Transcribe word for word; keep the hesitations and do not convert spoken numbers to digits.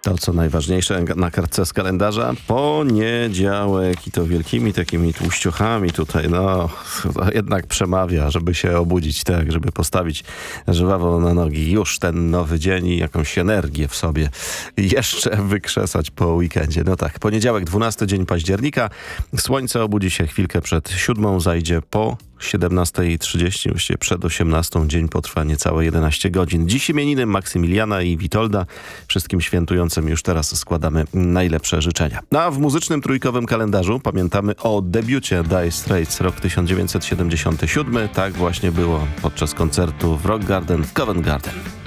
To, co najważniejsze na kartce z kalendarza, poniedziałek i to wielkimi takimi tłuściochami tutaj, no jednak przemawia, żeby się obudzić, tak, żeby postawić żwawo na nogi już ten nowy dzień i jakąś energię w sobie jeszcze wykrzesać po weekendzie. No tak, poniedziałek, dwunasty dzień października, słońce obudzi się chwilkę przed siódmą, zajdzie po siedemnasta trzydzieści, właściwie przed osiemnastą, dzień potrwa niecałe jedenaście godzin. Dziś imieniny Maksymiliana i Witolda. Wszystkim świętującym już teraz składamy najlepsze życzenia. No a w muzycznym trójkowym kalendarzu pamiętamy o debiucie Dire Straits, rok tysiąc dziewięćset siedemdziesiąty siódmy. Tak właśnie było podczas koncertu w Rock Garden w Covent Garden.